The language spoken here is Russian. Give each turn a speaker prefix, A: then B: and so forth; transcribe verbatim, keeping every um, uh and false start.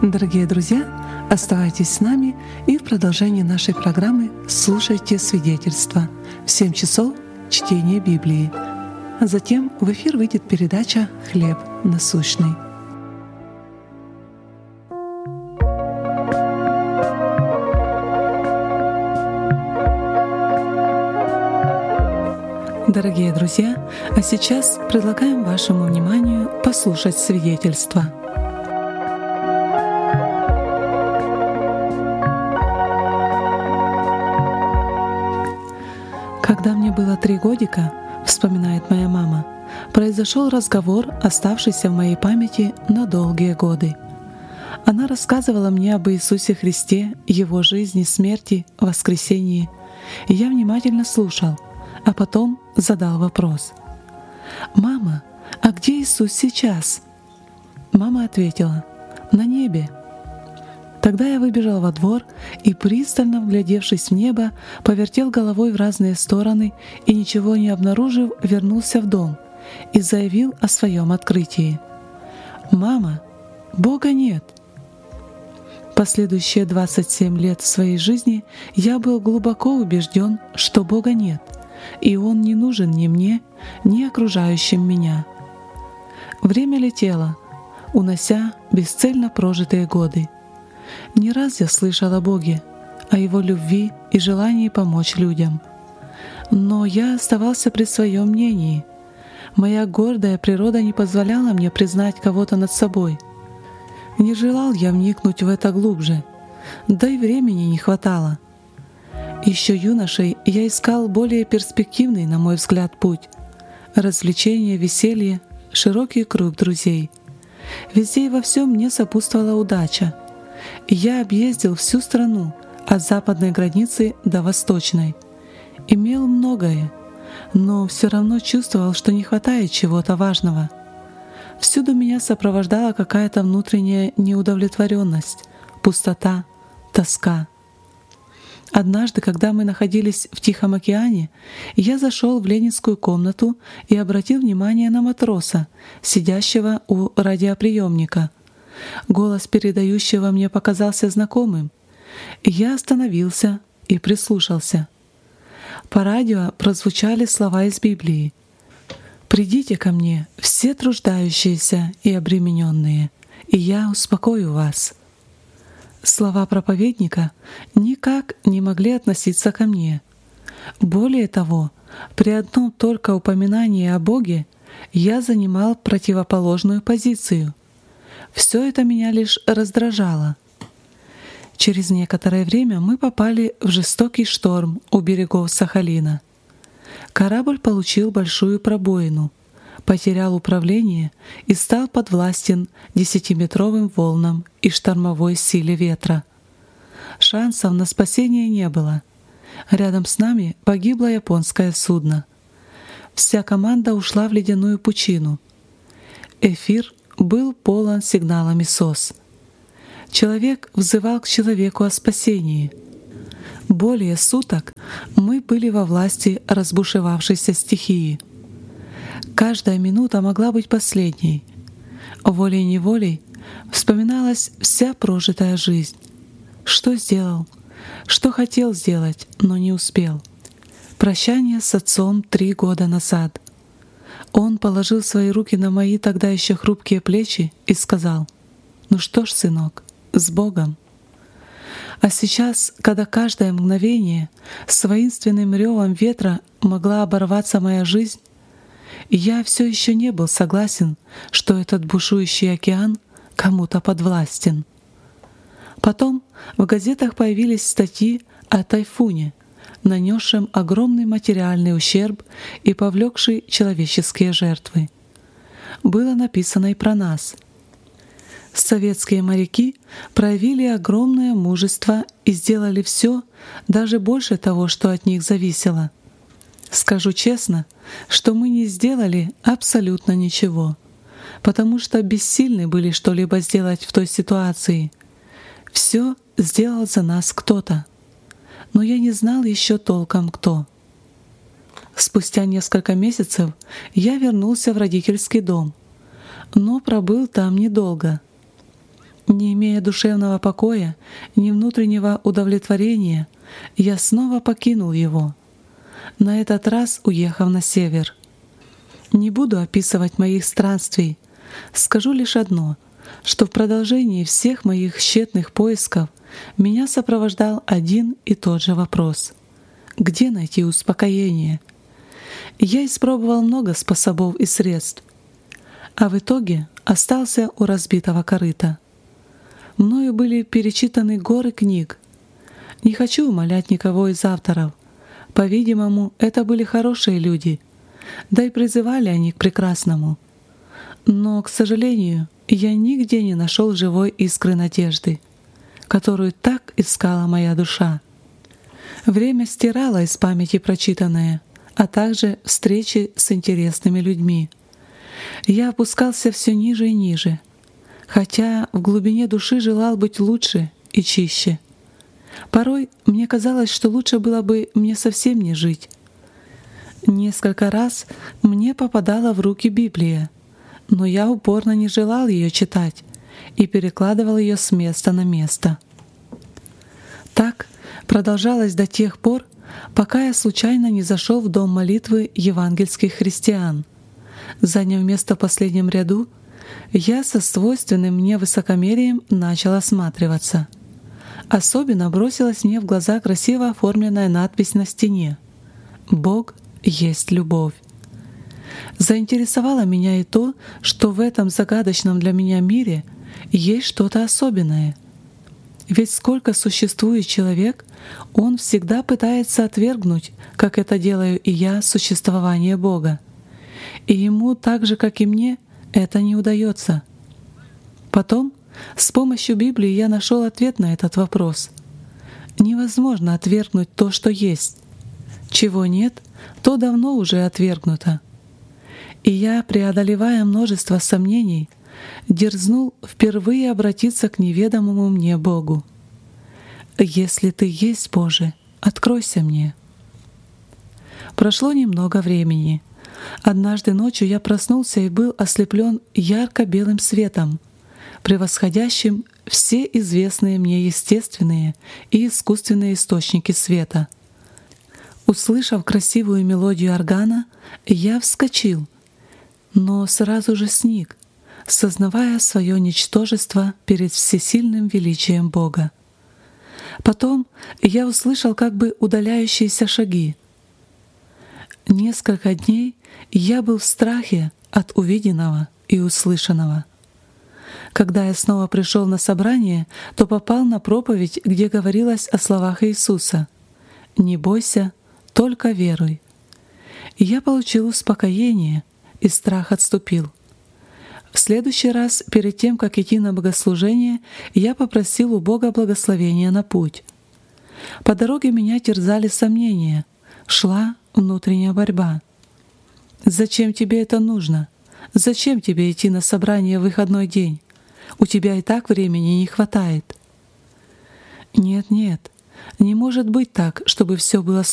A: Дорогие друзья, оставайтесь с нами и в продолжении нашей программы слушайте свидетельства. В семь часов чтение Библии. А затем в эфир выйдет передача «Хлеб насущный». Дорогие друзья, а сейчас предлагаем вашему вниманию послушать свидетельство. Когда мне было три годика, вспоминает моя мама, произошел разговор, оставшийся в моей памяти на долгие годы. Она рассказывала мне об Иисусе Христе, Его жизни, смерти, воскресении. И я внимательно слушал, а потом задал вопрос: «Мама, а где Иисус сейчас?» Мама ответила: «На небе». Тогда я выбежал во двор и, пристально вглядевшись в небо, повертел головой в разные стороны и, ничего не обнаружив, вернулся в дом и заявил о своем открытии: «Мама, Бога нет». Последующие двадцать семь лет своей жизни я был глубоко убежден, что Бога нет, и Он не нужен ни мне, ни окружающим меня. Время летело, унося бесцельно прожитые годы. Не раз я слышал о Боге, о Его любви и желании помочь людям. Но я оставался при своем мнении. Моя гордая природа не позволяла мне признать кого-то над собой. Не желал я вникнуть в это глубже, да и времени не хватало. Еще юношей я искал более перспективный, на мой взгляд, путь — развлечения, веселье, широкий круг друзей. Везде и во всем мне сопутствовала удача. Я объездил всю страну, от западной границы до восточной. Имел многое, но все равно чувствовал, что не хватает чего-то важного. Всюду меня сопровождала какая-то внутренняя неудовлетворенность, пустота, тоска. Однажды, когда мы находились в Тихом океане, я зашел в ленинскую комнату и обратил внимание на матроса, сидящего у радиоприемника. Голос передающего мне показался знакомым. Я остановился и прислушался. По радио прозвучали слова из Библии: «Придите ко мне, все труждающиеся и обремененные, и я успокою вас». Слова проповедника никак не могли относиться ко мне. Более того, при одном только упоминании о Боге я занимал противоположную позицию. Все это меня лишь раздражало. Через некоторое время мы попали в жестокий шторм у берегов Сахалина. Корабль получил большую пробоину, потерял управление и стал подвластен десятиметровым волнам и штормовой силе ветра. Шансов на спасение не было. Рядом с нами погибло японское судно. Вся команда ушла в ледяную пучину. Эфир был полон сигналами СОС. Человек взывал к человеку о спасении. Более суток мы были во власти разбушевавшейся стихии. Каждая минута могла быть последней. Волей-неволей вспоминалась вся прожитая жизнь. Что сделал, что хотел сделать, но не успел. Прощание с отцом три года назад. Он положил свои руки на мои тогда еще хрупкие плечи и сказал: «Ну что ж, сынок, с Богом». А сейчас, когда каждое мгновение с воинственным ревом ветра могла оборваться моя жизнь, я все еще не был согласен, что этот бушующий океан кому-то подвластен. Потом в газетах появились статьи о тайфуне, нанесшем огромный материальный ущерб и повлекший человеческие жертвы. Было написано и про нас. Советские моряки проявили огромное мужество и сделали все, даже больше того, что от них зависело. Скажу честно, что мы не сделали абсолютно ничего, потому что бессильны были что-либо сделать в той ситуации. Все сделал за нас кто-то, но я не знал еще толком кто. Спустя несколько месяцев я вернулся в родительский дом, но пробыл там недолго. Не имея душевного покоя, ни внутреннего удовлетворения, я снова покинул его, на этот раз уехав на север. Не буду описывать моих странствий, скажу лишь одно, что в продолжении всех моих тщетных поисков меня сопровождал один и тот же вопрос: где найти успокоение? Я испробовал много способов и средств, а в итоге остался у разбитого корыта. Мною были перечитаны горы книг. Не хочу умалять никого из авторов. По-видимому, это были хорошие люди, да и призывали они к прекрасному. Но, к сожалению, я нигде не нашел живой искры надежды, которую так искала моя душа. Время стирало из памяти прочитанное, а также встречи с интересными людьми. Я опускался все ниже и ниже, хотя в глубине души желал быть лучше и чище. Порой мне казалось, что лучше было бы мне совсем не жить. Несколько раз мне попадала в руки Библия, но я упорно не желал ее читать и перекладывал ее с места на место. Так продолжалось до тех пор, пока я случайно не зашел в дом молитвы евангельских христиан. Заняв место в последнем ряду, я со свойственным мне высокомерием начал осматриваться. Особенно бросилась мне в глаза красиво оформленная надпись на стене: «Бог есть любовь». Заинтересовало меня и то, что в этом загадочном для меня мире есть что-то особенное. Ведь сколько существует человек, он всегда пытается отвергнуть, как это делаю и я, существование Бога. И ему, так же, как и мне, это не удается. Потом, с помощью Библии я нашел ответ на этот вопрос. Невозможно отвергнуть то, что есть. Чего нет, то давно уже отвергнуто. И я, преодолевая множество сомнений, дерзнул впервые обратиться к неведомому мне Богу. «Если Ты есть, Боже, откройся мне». Прошло немного времени. Однажды ночью я проснулся и был ослеплен ярко-белым светом, превосходящим все известные мне естественные и искусственные источники света. Услышав красивую мелодию органа, я вскочил, но сразу же сник, сознавая свое ничтожество перед всесильным величием Бога. Потом я услышал как бы удаляющиеся шаги. Несколько дней я был в страхе от увиденного и услышанного. Когда я снова пришел на собрание, то попал на проповедь, где говорилось о словах Иисуса: «Не бойся, только веруй». И я получил успокоение, и страх отступил. В следующий раз, перед тем, как идти на богослужение, я попросил у Бога благословения на путь. По дороге меня терзали сомнения, шла внутренняя борьба. «Зачем тебе это нужно? Зачем тебе идти на собрание в выходной день? У тебя и так времени не хватает». Нет, нет, не может быть так, чтобы все было